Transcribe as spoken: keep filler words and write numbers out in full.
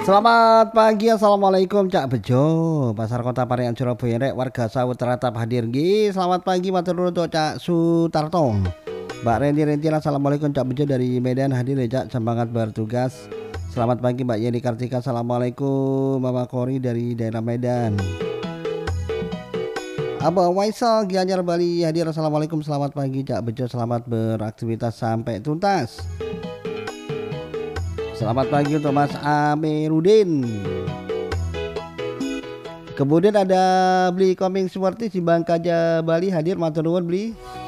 Selamat pagi, assalamualaikum Cak Bejo, Pasar Kota Parian Surabaya rek warga sawut teratap hadir gi. Selamat pagi matur nuwun untuk Cak Sutarto. Mbak Renti Rentilan, assalamualaikum Cak Bejo dari Medan hadir ya Cak, semangat bertugas. Selamat pagi Mbak Yeni Kartika, assalamualaikum Mama Kori dari daerah Medan. Abah Waisal Gianyar Bali hadir, assalamualaikum selamat pagi Cak Bejo, selamat beraktivitas sampai tuntas. Selamat pagi untuk Mas Amirudin. Kemudian ada Beli Koming Sporty di Bangkaja Bali hadir, matur nuwun Beli.